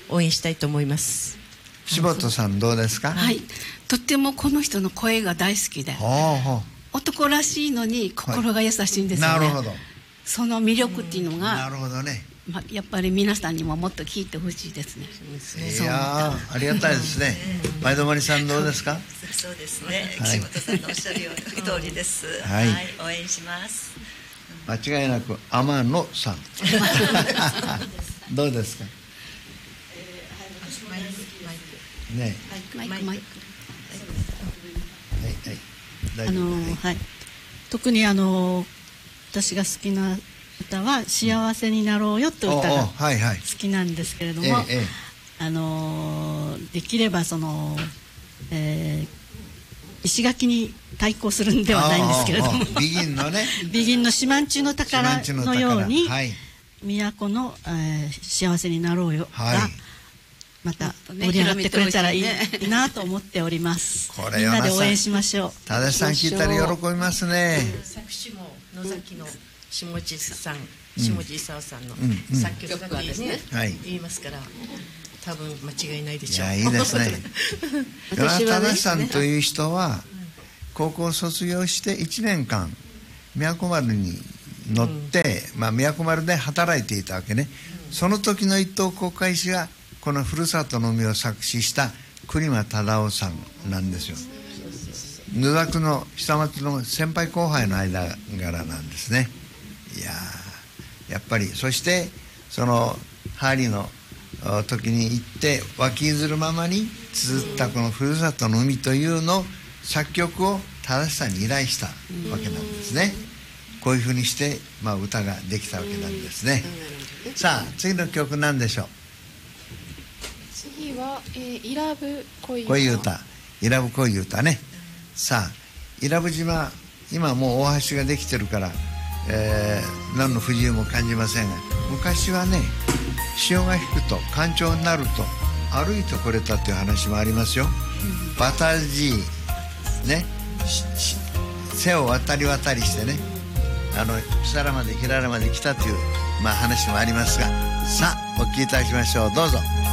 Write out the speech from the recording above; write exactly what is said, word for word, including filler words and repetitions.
応援したいと思います。 柴田さんどうですか？ はい、とってもこの人の声が大好きで、男らしいのに心が優しいんですよね、はい、なるほど。その魅力っていうのが、 なるほどね、 まあ、やっぱり皆さんにももっと聞いてほしいですね。 いやありがたいですね。前泊さんどうですか？ そうですね、岸本さんのおっしゃるような通りです、はい、はい、応援します。 間違いなく天野さんどうですか？ね、 マイクマイク、 あのはい、特にあの私が好きな歌は「幸せになろうよ」という歌が好きなんですけれども、あのできればその、えー、石垣に対抗するんではないんですけれども、 ビギンのねビギンの四万十の宝のように、はい、都の、えー、幸せになろうよが、はい、また盛り上がってくれたらいいなと思っております。これみんなで応援しましょう。 田田さん聞いたら喜びますね。 作詞も野崎の下地さん、下地勲さんの作曲家ですね、言いますから、多分間違いないでしょう。 いや、いいですね。田田さんという人は高校卒業していちねんかん宮古丸に乗って、まあ宮古丸で働いていたわけね。その時の一等航海士がこのふるさとの海を作詞した栗間忠夫さんなんですよ。野崎の久松の先輩後輩の間柄なんですね。いややっぱり、そしてそのハーリーの時に行って湧き譲るままに綴ったこのふるさとの海というの作曲を正さんに依頼したわけなんですね。こういうふうにして、まあ、歌ができたわけなんですね。さあ次の曲なんでしょう？ 次は、えー、伊良部恋歌。 恋歌、伊良部恋歌ね。さあ伊良部島、今もう大橋ができてるから、えー、何の不自由も感じませんが、昔はね、潮が引くと干潮になると歩いてこれたという話もありますよ。渡りね、背を渡り渡りしてね、あの木更まで平良まで来たという、まあ、話もありますが、さあお聞きいただきましょう。どうぞ。